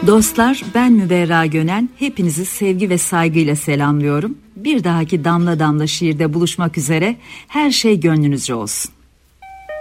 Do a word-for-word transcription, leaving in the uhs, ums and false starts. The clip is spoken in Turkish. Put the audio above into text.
Dostlar, ben Müberra Gönen, hepinizi sevgi ve saygıyla selamlıyorum. Bir dahaki Damla Damla şiirde buluşmak üzere, her şey gönlünüzce olsun.